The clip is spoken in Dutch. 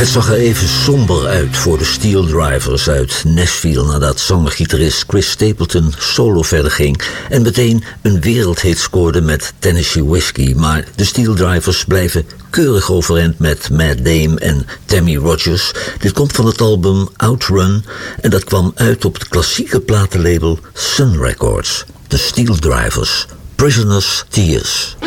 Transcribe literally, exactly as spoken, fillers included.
Het zag er even somber uit voor de Steel Drivers uit Nashville nadat zanger-gitarist Chris Stapleton solo verder ging en meteen een wereldhit scoorde met Tennessee Whiskey. Maar de Steel Drivers blijven keurig overeind met Matt Dame en Tammy Rogers. Dit komt van het album Outrun en dat kwam uit op het klassieke platenlabel Sun Records. De Steel Drivers, Prisoners' Tears.